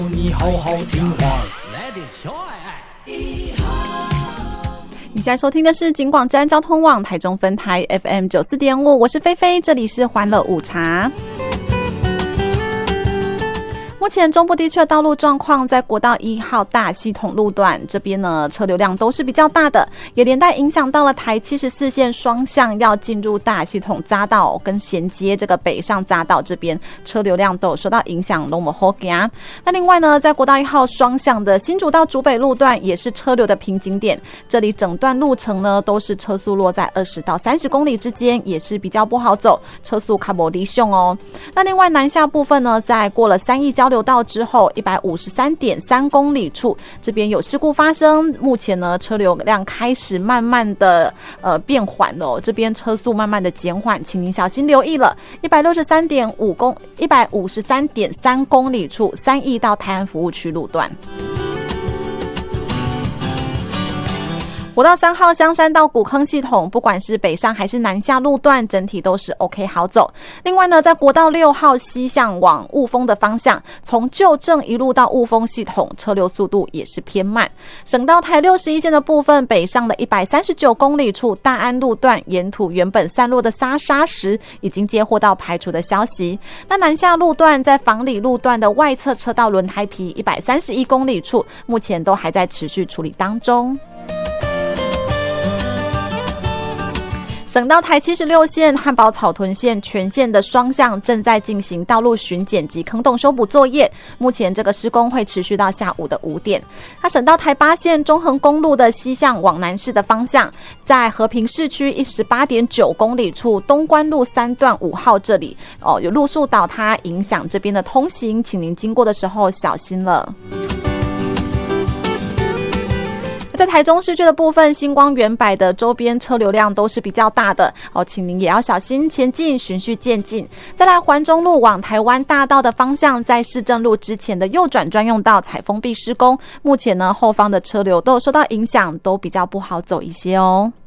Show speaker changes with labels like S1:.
S1: 你好好听话。
S2: 你现在收听的是警广治安交通网台中分台 FM 94.5，我是菲菲，这里是欢乐午茶。目前中部地区的道路状况，在国道1号大系统路段这边呢，车流量都是比较大的，也连带影响到了台74线双向要进入大系统匝道跟衔接这个北上匝道这边，车流量都有受到影响，都没好行。那另外呢，在国道1号双向的新竹到竹北路段也是车流的瓶颈点，这里整段路程呢都是车速落在20到30公里之间，也是比较不好走，车速较没理想哦。那另外南下部分呢，在过了3义交流道之后 153.3 公里处，这边有事故发生，目前呢车流量开始慢慢的变缓了，这边车速慢慢的减缓，请您小心留意了。153.3 公里处3义到泰安服务区路段。国道3号香山到古坑系统，不管是北上还是南下路段，整体都是 OK 好走。另外呢，在国道6号西向往雾峰的方向，从旧正一路到雾峰系统，车流速度也是偏慢。省道台61线的部分，北上的139公里处大安路段，沿途原本散落的沙石已经接获到排除的消息。那南下路段在房里路段的外侧车道轮胎皮131公里处，目前都还在持续处理当中。省道台76线汉宝草屯线全线的双向正在进行道路巡检及坑洞修补作业，目前这个施工会持续到下午的5点。那省道台8线中横公路的西向往南市的方向，在和平市区18.9公里处东关路3段5号这里有路树倒塌影响这边的通行，请您经过的时候小心了。在台中市区的部分，星光远百的周边车流量都是比较大的请您也要小心前进，循序渐进。再来环中路往台湾大道的方向，在市政路之前的右转专用道采封闭施工，目前呢后方的车流都有受到影响，都比较不好走一些哦。